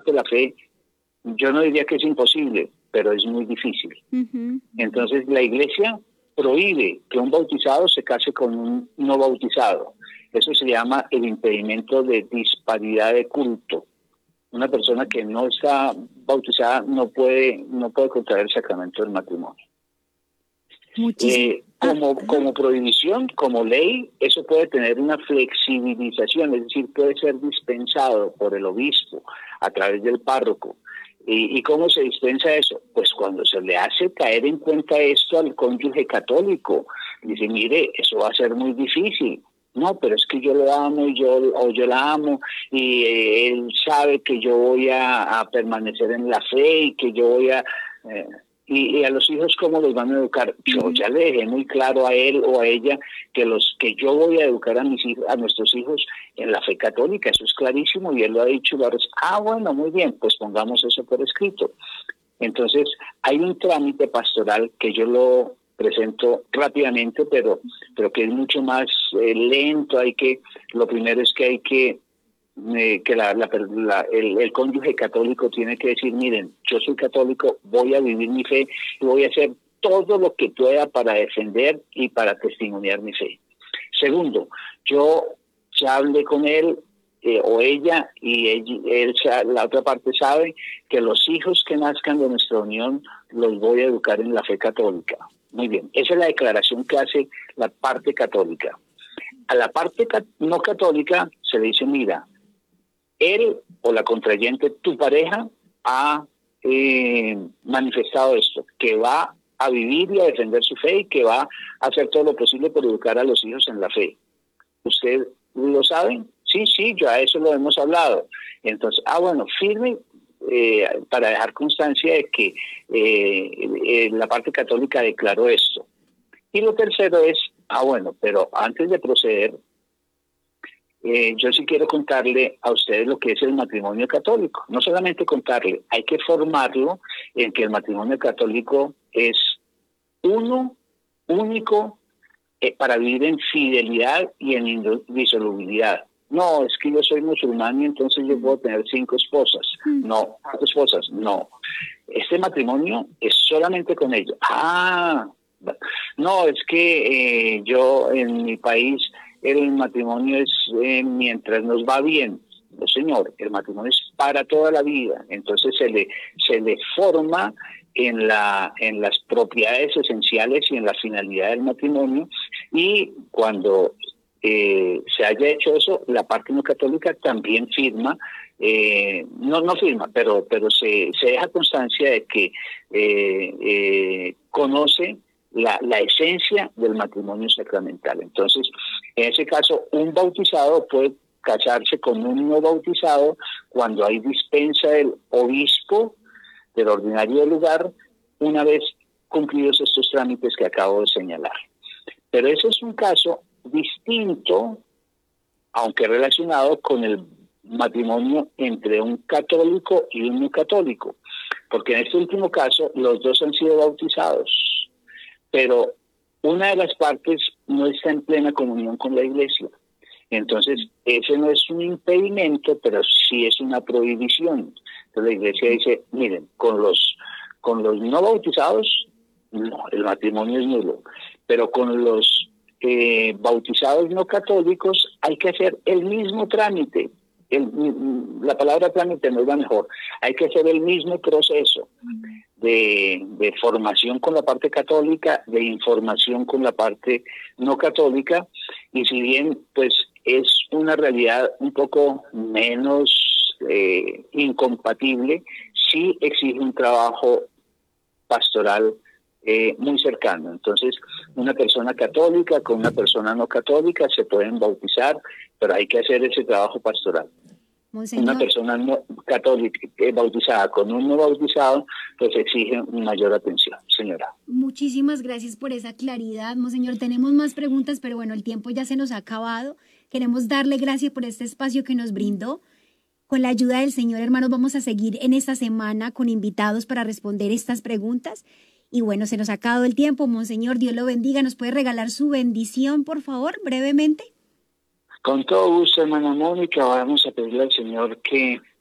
comparte la fe, yo no diría que es imposible, pero es muy difícil. Entonces la Iglesia prohíbe que un bautizado se case con un no bautizado. Eso se llama el impedimento de disparidad de culto. Una persona que no está bautizada no puede contraer el sacramento del matrimonio. Como prohibición, como ley, eso puede tener una flexibilización, es decir, puede ser dispensado por el obispo a través del párroco. ¿Y cómo se dispensa eso? Pues cuando se le hace caer en cuenta esto al cónyuge católico. Dice, mire, eso va a ser muy difícil. No, pero es que yo lo amo yo la amo y él sabe que yo voy a permanecer en la fe y que yo voy a... Y a los hijos, ¿cómo los van a educar? Yo ya le dejé muy claro a él o a ella que yo voy a educar a nuestros hijos en la fe católica. Eso es clarísimo y él lo ha dicho. Bueno, muy bien, pues pongamos eso por escrito. Entonces, hay un trámite pastoral que yo lo presento rápidamente, pero que es mucho más lento. Lo primero es que hay que el cónyuge católico tiene que decir, miren, yo soy católico, voy a vivir mi fe y voy a hacer todo lo que pueda para defender y para testimoniar mi fe. Segundo, yo ya hablé con él o ella y la otra parte sabe que los hijos que nazcan de nuestra unión los voy a educar en la fe católica. Muy bien, esa es la declaración que hace la parte católica. A la parte no católica se le dice, mira, él o la contrayente, tu pareja, ha manifestado esto, que va a vivir y a defender su fe y que va a hacer todo lo posible por educar a los hijos en la fe. ¿Usted lo sabe? Sí, ya eso lo hemos hablado. Entonces, bueno, firme para dejar constancia de que la parte católica declaró esto. Y lo tercero es, bueno, pero antes de proceder, yo sí quiero contarle a ustedes lo que es el matrimonio católico. No solamente contarle, hay que formarlo en que el matrimonio católico es único para vivir en fidelidad y en indisolubilidad. No, es que yo soy musulmán y entonces yo puedo tener 5 esposas. No, 4 esposas, no. Este matrimonio es solamente con ellos. No, es que yo en mi país el matrimonio es mientras nos va bien. No, señor, el matrimonio es para toda la vida. Entonces se le forma en las propiedades esenciales y en la finalidad del matrimonio, y cuando se haya hecho eso, la parte no católica también firma, no firma, pero se deja constancia de que conoce la esencia del matrimonio sacramental. Entonces, en ese caso, un bautizado puede casarse con un no bautizado cuando hay dispensa del obispo del ordinario del lugar, una vez cumplidos estos trámites que acabo de señalar. Pero ese es un caso distinto, aunque relacionado con el matrimonio entre un católico y un no católico, porque en este último caso los dos han sido bautizados, pero una de las partes no está en plena comunión con la Iglesia. Entonces, ese no es un impedimento, pero sí es una prohibición. Entonces la Iglesia dice, miren, con los no bautizados, no, el matrimonio es nulo, pero con los bautizados no católicos hay que hacer el mismo trámite. La palabra trámite no es la mejor. Hay que hacer el mismo proceso de formación con la parte católica, de información con la parte no católica, y si bien pues es una realidad un poco menos incompatible, sí exige un trabajo pastoral muy cercano. Entonces, una persona católica con una persona no católica se pueden bautizar, pero hay que hacer ese trabajo pastoral. Monseñor. Una persona no católica bautizada con un no bautizado, pues exige mayor atención, señora. Muchísimas gracias por esa claridad, Monseñor. Tenemos más preguntas, pero bueno, el tiempo ya se nos ha acabado. Queremos darle gracias por este espacio que nos brindó. Con la ayuda del Señor, hermanos, vamos a seguir en esta semana con invitados para responder estas preguntas. Y bueno, se nos ha acabado el tiempo. Monseñor, Dios lo bendiga. ¿Nos puede regalar su bendición, por favor, brevemente? Con todo gusto, hermana Mónica. Vamos a pedirle al Señor que